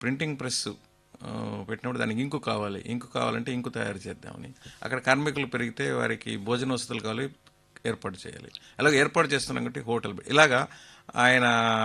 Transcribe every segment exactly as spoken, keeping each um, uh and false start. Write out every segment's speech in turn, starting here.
Printing press పెట్టినప్పుడు దానికి ink కావాలి, ఇంకు కావాలంటే ఇంకు తయారు చేద్దామని. అక్కడ కార్మికులు పెరిగితే వారికి భోజన వసతులు కావాలి, ఏర్పాటు చేయాలి. అలాగే ఏర్పాటు చేస్తున్నాం కాబట్టి హోటల్, ఇలాగా ఆయన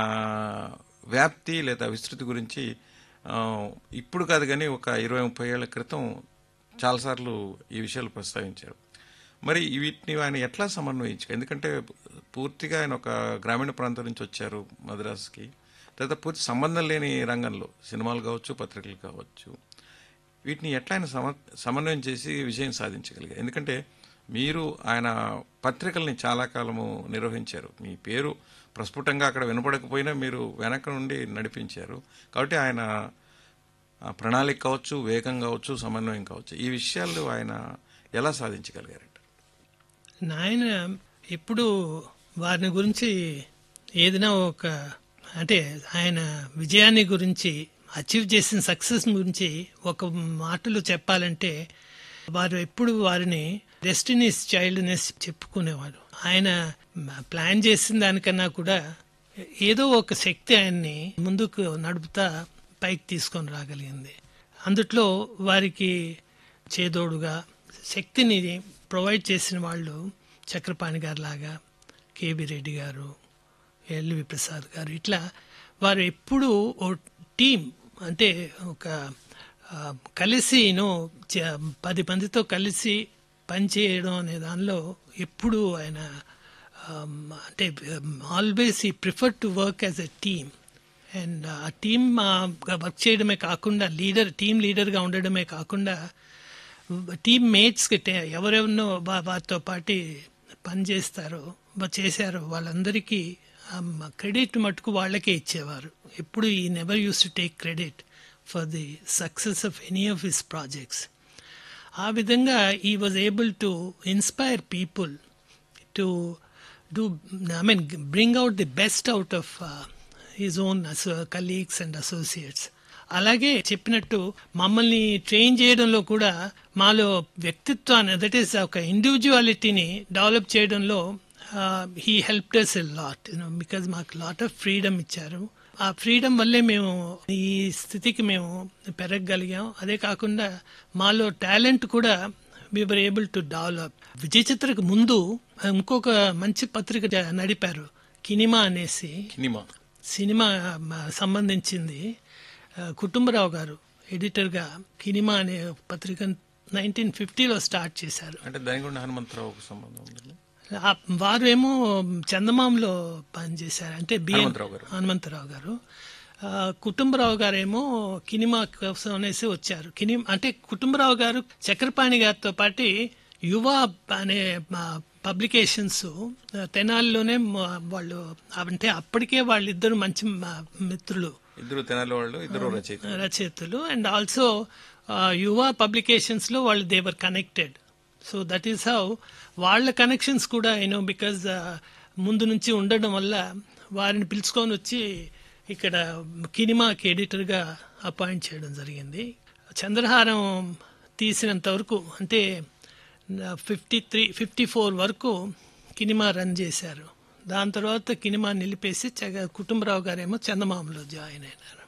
వ్యాప్తి లేదా విస్తృతి గురించి ఇప్పుడు కాదు కానీ ఒక ఇరవై ముప్పై ఏళ్ల క్రితం చాలాసార్లు ఈ విషయాలు ప్రస్తావించారు. మరి వీటిని ఆయన ఎట్లా సమన్వయించారు? ఎందుకంటే పూర్తిగా ఆయన ఒక గ్రామీణ ప్రాంతం నుంచి వచ్చారు మద్రాసుకి, తర్వాత పూర్తి సంబంధం లేని రంగంలో సినిమాలు కావచ్చు, పత్రికలు కావచ్చు, వీటిని ఎట్లా ఆయన సమ సమన్వయం చేసి విజయం సాధించగలిగారు? ఎందుకంటే మీరు ఆయన పత్రికల్ని చాలా కాలము నిర్వహించారు, మీ పేరు ప్రస్ఫుటంగా అక్కడ వినపడకపోయినా మీరు వెనక నుండి నడిపించారు. కాబట్టి ఆయన ప్రణాళిక కావచ్చు, వేగం కావచ్చు, సమన్వయం కావచ్చు, ఈ విషయాలు ఆయన ఎలా సాధించగలిగారంట? ఆయన ఎప్పుడు వారిని గురించి ఏదైనా ఒక అంటే ఆయన విజయాన్ని గురించి, అచీవ్ చేసిన సక్సెస్ గురించి ఒక మాటలో చెప్పాలంటే వారు ఎప్పుడు వారిని డెస్టినీస్ చైల్డ్నెస్ చెప్పుకునేవారు. ఆయన ప్లాన్ చేసిన దానికన్నా కూడా ఏదో ఒక శక్తి ఆయన్ని ముందుకు నడుపుతా పైకి తీసుకొని రాగలిగింది. అందుట్లో వారికి చేదోడుగా శక్తిని ప్రొవైడ్ చేసిన వాళ్ళు చక్రపాణి గారు లాగా, కేబి రెడ్డి గారు, ఎల్వి ప్రసాద్ గారు, ఇట్లా వారు ఎప్పుడు ఓ టీం అంటే ఒక కలిసి నో పది మందితో కలిసి పనిచేయడం అనే దానిలో ఎప్పుడు ఆయన అంటే ఆల్వేస్ ఈ prefer to work as a team. And ఆ టీమ్ వర్క్ చేయడమే కాకుండా లీడర్ టీమ్ లీడర్గా ఉండడమే కాకుండా టీమ్ మేట్స్కి ఎవరెవరినో వారితో పాటు పనిచేస్తారో చేశారో వాళ్ళందరికీ క్రెడిట్ మటుకు వాళ్ళకే ఇచ్చేవారు. ఎప్పుడు ఈ never use to take credit for the success of any of his projects. ఆ విధంగా ఈ was able to inspire people to do I mean bring out the best out of his own colleagues and associates. అలాగే చెప్పినట్టు మమ్మల్ని train చేయడంలో కూడా మాలో వ్యక్తిత్వాన్ని, దట్ ఈస్ ఒక ఇండివిజువాలిటీని డెవలప్ చేయడంలో he helped us a lot, you know, because మాకు లాట్ ఆఫ్ ఫ్రీడమ్ ఇచ్చారు. ఆ ఫ్రీడమ్ వల్లే మేము ఈ స్థితికి మేము పెరగగలిగాం. అదే కాకుండా మాలో టాలెంట్ కూడా we were able to develop. విజయ చిత్రకు ముందు ఇంకొక మంచి పత్రిక నడిపారు, కినిమా అనేసి. సినిమా సంబంధించింది. కుటుంబరావు గారు ఎడిటర్గా కినిమా అనే పత్రిక నైన్టీన్ ఫిఫ్టీలో స్టార్ట్ చేశారు. అంటే దానికి కూడా హనుమంతరావు సంబంధం ఉంది. వారు ఏమో చందమామలో పనిచేశారు, అంటే బిఎన్ హనుమంతరావు గారు. కుటుంబరావు గారు ఏమో కినిమా కోసం అనేసి వచ్చారు. కినిమా అంటే కుటుంబరావు గారు చక్రపాణి గారితో పాటు యువ అనే పబ్లికేషన్స్ తెనాలిలోనే వాళ్ళు, అంటే అప్పటికే వాళ్ళిద్దరు మంచి మిత్రులు, ఇద్దరు తెనాలి వాళ్ళు, ఇద్దరు రచయితలు. అండ్ ఆల్సో యువ పబ్లికేషన్స్ లో వాళ్ళు they were connected. So that is how వాళ్ళ కనెక్షన్స్ కూడా యూనో బికాజ్ ముందు నుంచి ఉండడం వల్ల వారిని పిలుచుకొని వచ్చి ఇక్కడ కినిమాకి ఎడిటర్గా అపాయింట్ చేయడం జరిగింది. చంద్రహారం తీసినంత వరకు అంటే ఫిఫ్టీ త్రీ ఫిఫ్టీ ఫోర్ వరకు కినిమా రన్ చేశారు. దాని తర్వాత కినిమా నిలిపేసి కుటుంబరావు గారేమో చందమామలో జాయిన్ అయినారు.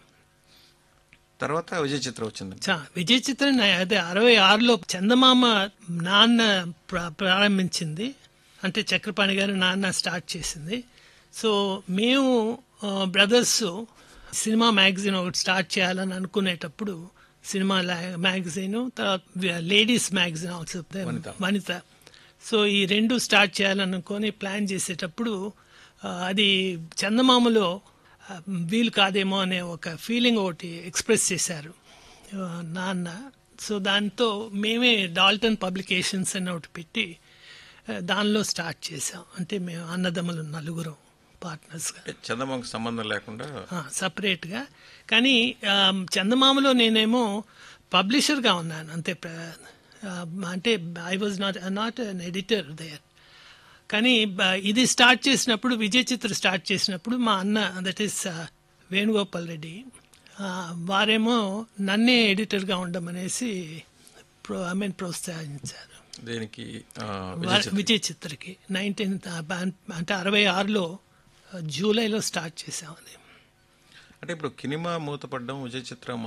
తర్వాత విజయ చిత్రం వచ్చింది. విజయ చిత్రం అదే అరవై ఆరులో చందమామ నాన్న ప్రారంభించింది, అంటే చక్రపాణి గారు నాన్న స్టార్ట్ చేసింది. సో మేము బ్రదర్స్ సినిమా మ్యాగజైన్ ఒకటి స్టార్ట్ చేయాలని అనుకునేటప్పుడు సినిమా మ్యాగజైన్, తర్వాత లేడీస్ మ్యాగజైన్ ఆల్సో వనిత. సో ఈ రెండు స్టార్ట్ చేయాలనుకొని ప్లాన్ చేసేటప్పుడు అది చందమామలో వీలు కాదేమో అనే ఒక ఫీలింగ్ ఒకటి ఎక్స్ప్రెస్ చేశారు నాన్న. సో దాంతో మేమే డాల్టన్ పబ్లికేషన్స్ అని ఒకటి పెట్టి దానిలో స్టార్ట్ చేసాం. అంటే మేము అన్నదమ్ములు నలుగురు పార్ట్నర్స్గా, చందమామకు సంబంధం లేకుండా సపరేట్గా. కానీ చందమామలో నేనేమో పబ్లిషర్గా ఉన్నాను అంతే. అంటే I was not not an editor there. కానీ ఇది స్టార్ట్ చేసినప్పుడు, విజయ చిత్ర స్టార్ట్ చేసినప్పుడు మా అన్న, దట్ ఈస్ వేణుగోపాల్ రెడ్డి, వారేమో నన్నే ఎడిటర్గా ఉండమనేసి ప్రో ఐ మీన్ ప్రోత్సహించారు. దేనికి? విజయ చిత్రకి నైన్టీన్ అంటే అరవై ఆరులో జూలైలో స్టార్ట్ చేసామని. అంటే ఇప్పుడు కినిమా మూతపడడం, విజయ్ చిత్ర